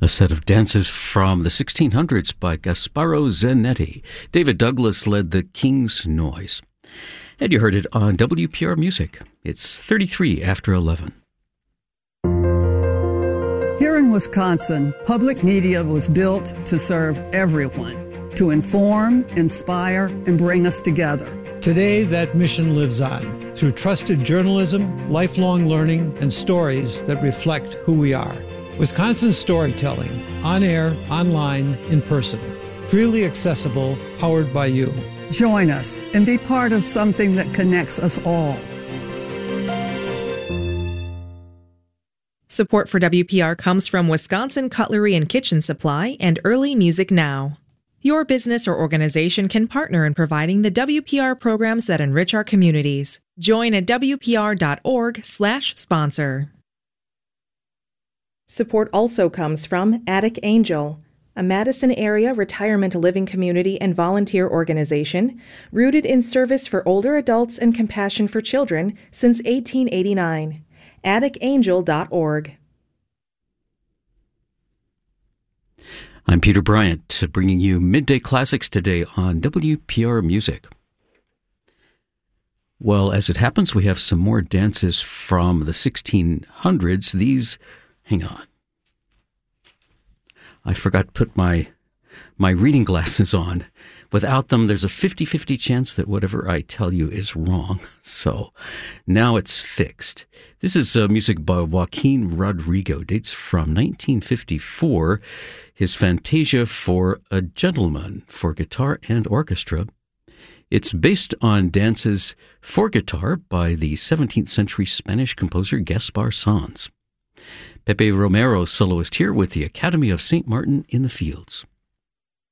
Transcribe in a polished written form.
A set of dances from the 1600s by Gasparo Zanetti. David Douglas led the King's Noise. And you heard it on WPR Music. It's 33 after 11. Here in Wisconsin, public media was built to serve everyone, to inform, inspire, and bring us together. Today, that mission lives on through trusted journalism, lifelong learning, and stories that reflect who we are. Wisconsin storytelling, on air, online, in person. Freely accessible, powered by you. Join us and be part of something that connects us all. Support for WPR comes from Wisconsin Cutlery and Kitchen Supply and Early Music Now. Your business or organization can partner in providing the WPR programs that enrich our communities. Join at wpr.org/sponsor. Support also comes from Attic Angel, a Madison area retirement living community and volunteer organization rooted in service for older adults and compassion for children since 1889. atticangel.org. I'm Peter Bryant, bringing you Midday Classics today on WPR Music. Well, as it happens, we have some more dances from the 1600s. Hang on. I forgot to put my reading glasses on. Without them, there's a 50-50 chance that whatever I tell you is wrong. So now it's fixed. This is music by Joaquin Rodrigo. Dates from 1954. His Fantasia for a Gentleman for guitar and orchestra. It's based on dances for guitar by the 17th century Spanish composer Gaspar Sanz. Pepe Romero, soloist here with the Academy of St. Martin in the Fields.